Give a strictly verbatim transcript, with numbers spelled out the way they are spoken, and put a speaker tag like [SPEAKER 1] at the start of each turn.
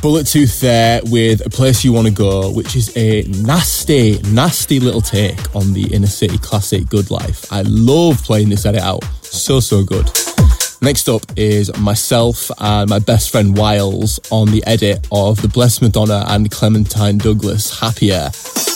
[SPEAKER 1] Bullet Tooth there with A Place You Wanna Go, which is a nasty, nasty little take on the Inner City classic Good Life. I love playing this edit out. So, so good. Next up is myself and my best friend Wiles on the edit of the Blessed Madonna and Clementine Douglas Happier.